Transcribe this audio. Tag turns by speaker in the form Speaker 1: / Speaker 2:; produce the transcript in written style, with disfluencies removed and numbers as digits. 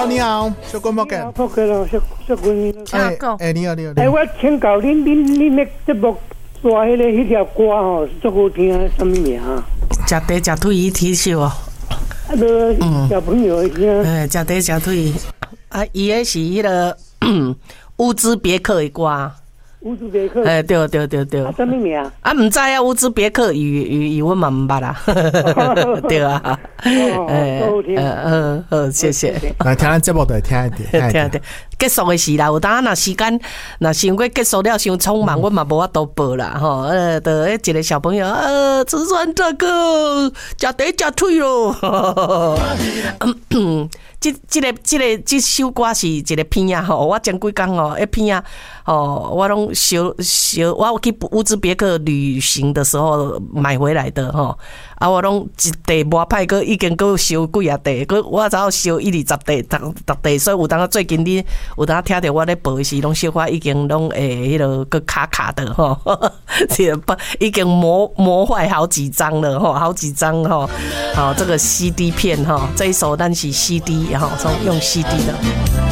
Speaker 1: 好，你好，小君莫讲。
Speaker 2: 不可能，小君。
Speaker 1: 你好。
Speaker 2: 我请教恁那节目刷迄条歌吼，足好听，什么名？
Speaker 3: 食茶食腿提手哦。
Speaker 2: 小朋友听。
Speaker 3: 食茶食腿，伊个是迄个乌兹别克的歌。
Speaker 2: 乌兹别克。
Speaker 3: 对。
Speaker 2: 什么名？
Speaker 3: 唔知啊，乌兹别克语阮嘛唔捌啦。对啊。好，谢谢。
Speaker 1: 来听咱节目，就听一点。
Speaker 3: 结束的时啦，有当若时间，若想过结束了伤匆忙，我嘛无法度报啦吼。就一个小朋友，子孙这个食茶食腿咯。这首歌是一个片啊吼，我前几工哦，一片啊哦，我拢小，我去乌兹别克旅行的时候买回来的吼。我拢一地磨歹，佮已经佮烧几啊地，佮我早烧1、20地、10地，所以有当最近你有当听到我咧报的时，拢小可已经拢迄个佮卡的吼，已经磨坏好几张了吼，好几张吼，好这个 CD 片吼，这一首咱是 CD 吼，用 CD 的。